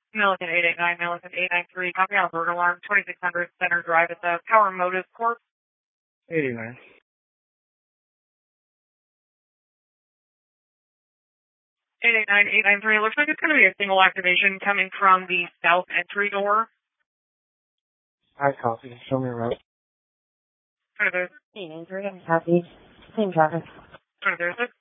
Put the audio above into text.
Milliken 889, Milliken 893, copy out burglar alarm, 2600 Center Drive at the Power Motive Corp. 89. 889, 893, it looks like it's going to be a single activation coming from the south entry door. I copy. Show me around. 23. 893, copy. Same traffic. 23.